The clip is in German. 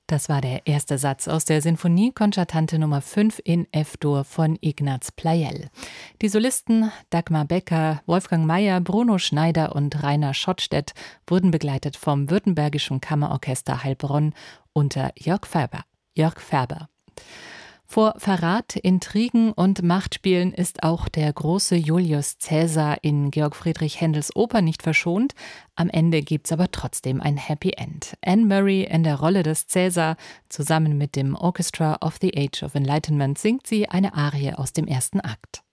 Das war der erste Satz aus der Sinfonie Concertante Nummer 5 in F-Dur von Ignaz Pleyel. Die Solisten Dagmar Becker, Wolfgang Mayer, Bruno Schneider und Rainer Schottstedt wurden begleitet vom Württembergischen Kammerorchester Heilbronn unter Jörg Färber. Vor Verrat, Intrigen und Machtspielen ist auch der große Julius Caesar in Georg Friedrich Händels Oper nicht verschont. Am Ende gibt's aber trotzdem ein Happy End. Anne Murray in der Rolle des Caesar. Zusammen mit dem Orchestra of the Age of Enlightenment singt sie eine Arie aus dem ersten Akt.